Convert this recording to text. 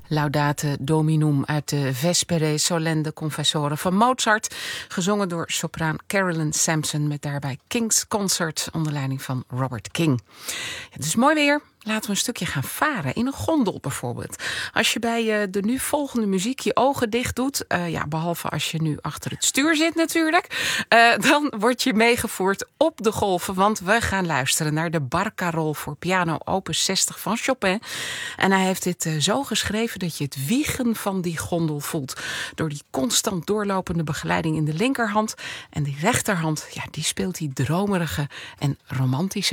Laudate Dominum uit de Vespere Solenne Confessore van Mozart, gezongen door sopraan Carolyn Sampson met daarbij King's Concert onder leiding van Robert King. Het is mooi weer. Laten we een stukje gaan varen, in een gondel bijvoorbeeld. Als je bij de nu volgende muziek je ogen dicht doet, behalve als je nu achter het stuur zit natuurlijk, dan word je meegevoerd op de golven, want we gaan luisteren naar de Barcarolle voor piano opus 60 van Chopin. En hij heeft dit zo geschreven dat je het wiegen van die gondel voelt, door die constant doorlopende begeleiding in de linkerhand. En die rechterhand, die speelt die dromerige en romantische